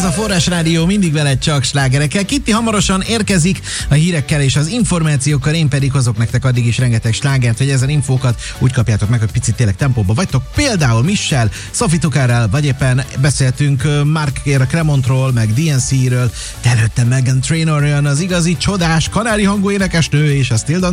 Ez a Forrás Rádió, mindig veled csak slágerekkel. Kitti hamarosan érkezik a hírekkel és az információkkal, én pedig hozok nektek addig is rengeteg slágert, hogy ezen infókat úgy kapjátok meg, hogy picit tényleg tempóba vagytok. Például Michelle, Sophie Tuckerrel, vagy éppen beszéltünk Mark Cremontról, meg DNC-ről, de előtte Meghan Trainor, az igazi csodás kanári hangú énekesnő, és a Still Don't